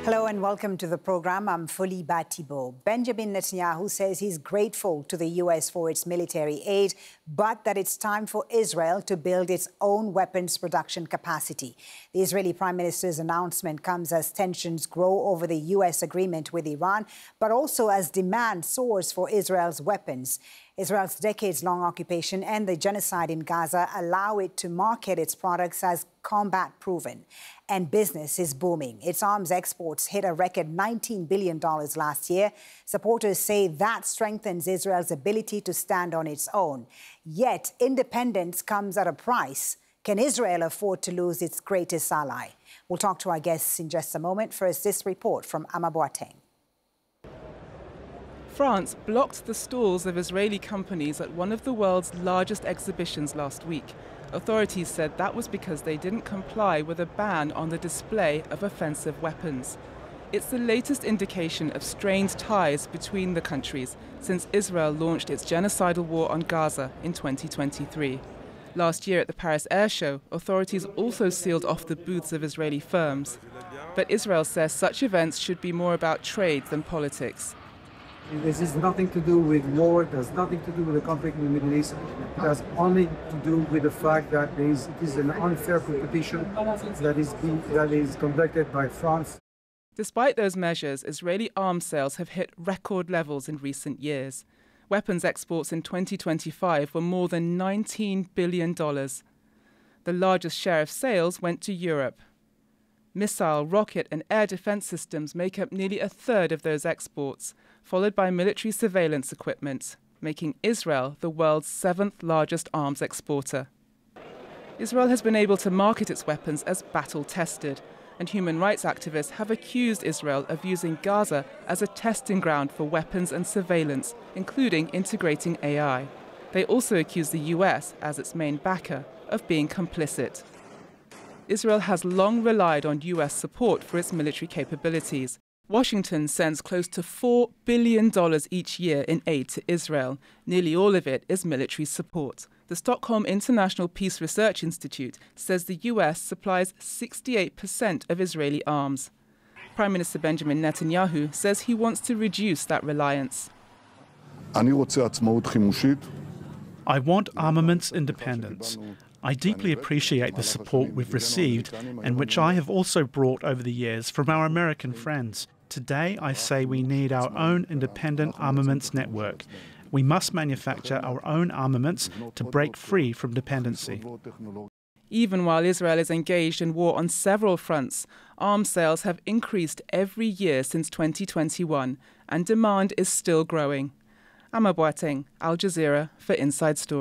Hello and welcome to the program. I'm Fuli Batibo. Benjamin Netanyahu says he's grateful to the U.S. for its military aid, but that it's time for Israel to build its own weapons production capacity. The Israeli Prime Minister's announcement comes as tensions grow over the U.S. agreement with Iran, but also as demand soars for Israel's weapons. Israel's decades-long occupation and the genocide in Gaza allow it to market its products as combat-proven. And business is booming. Its arms exports hit a record $19 billion last year. Supporters say that strengthens Israel's ability to stand on its own. Yet, independence comes at a price. Can Israel afford to lose its greatest ally? We'll talk to our guests in just a moment. First, this report from Ama Boateng. France blocked the stalls of Israeli companies at one of the world's largest exhibitions last week. Authorities said that was because they didn't comply with a ban on the display of offensive weapons. It's the latest indication of strained ties between the countries since Israel launched its genocidal war on Gaza in 2023. Last year at the Paris Air Show, authorities also sealed off the booths of Israeli firms. But Israel says such events should be more about trade than politics. This has nothing to do with war, it has nothing to do with the conflict in the Middle East. It has only to do with the fact that it is an unfair competition that is conducted by France. Despite those measures, Israeli arms sales have hit record levels in recent years. Weapons exports in 2025 were more than $19 billion. The largest share of sales went to Europe. Missile, rocket and air defense systems make up nearly a third of those exports, followed by military surveillance equipment, making Israel the world's seventh largest arms exporter. Israel has been able to market its weapons as battle-tested, and human rights activists have accused Israel of using Gaza as a testing ground for weapons and surveillance, including integrating AI. They also accuse the US, as its main backer, of being complicit. Israel has long relied on US support for its military capabilities. Washington sends close to $4 billion each year in aid to Israel. Nearly all of it is military support. The Stockholm International Peace Research Institute says the US supplies 68% of Israeli arms. Prime Minister Benjamin Netanyahu says he wants to reduce that reliance. I want armaments independence. I deeply appreciate the support we've received and which I have also brought over the years from our American friends. Today, I say we need our own independent armaments network. We must manufacture our own armaments to break free from dependency. Even while Israel is engaged in war on several fronts, arms sales have increased every year since 2021, and demand is still growing. Ama Boateng, Al Jazeera for Inside Story.